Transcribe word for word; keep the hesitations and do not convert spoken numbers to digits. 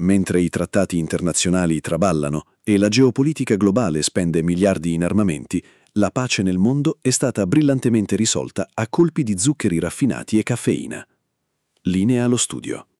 Mentre i trattati internazionali traballano e la geopolitica globale spende miliardi in armamenti, la pace nel mondo è stata brillantemente risolta a colpi di zuccheri raffinati e caffeina. Linea allo studio.